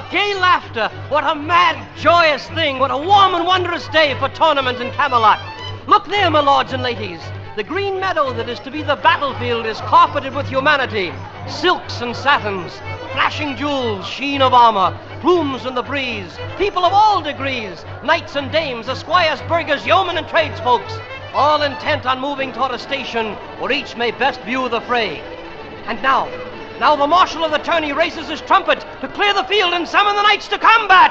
What gay laughter! What a mad, joyous thing! What a warm and wondrous day for tournament in Camelot! Look there, my lords and ladies! The green meadow that is to be the battlefield is carpeted with humanity. Silks and satins, flashing jewels, sheen of armor, plumes in the breeze, people of all degrees, knights and dames, esquires, burghers, yeomen and tradesfolks, all intent on moving toward a station where each may best view the fray. And now the marshal of the tourney raises his trumpet to clear the field and summon the knights to combat.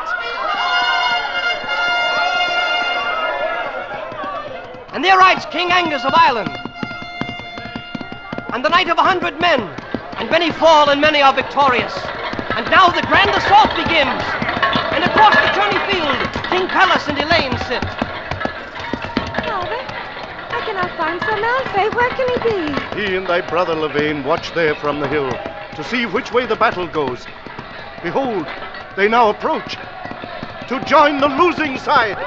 And there rides King Angus of Ireland, and the knight of 100 men, and many fall and many are victorious. And now the grand assault begins, and across the tourney field, King Pellas and Elaine sit. Father, I cannot find Sir Malfay. Where can he be? He and thy brother Lavaine watch there from the hill to see which way the battle goes. Behold, they now approach to join the losing side.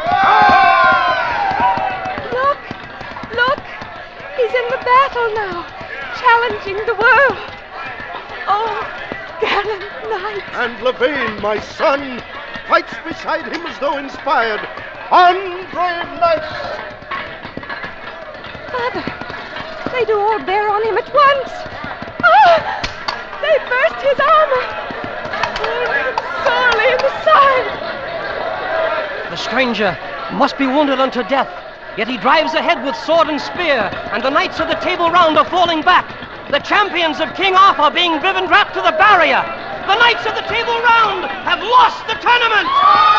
Look, he's in the battle now, challenging the world. Oh, gallant knight. And Lavaine, my son, fights beside him as though inspired. On, brave knights! Father, they do all bear on him at once. Ah! They burst his armor. Wound him sorely in the side. The stranger must be wounded unto death, yet he drives ahead with sword and spear, and the knights of the Table Round are falling back. The champions of King Arthur are being driven back to the barrier. The knights of the Table Round have lost the tournament!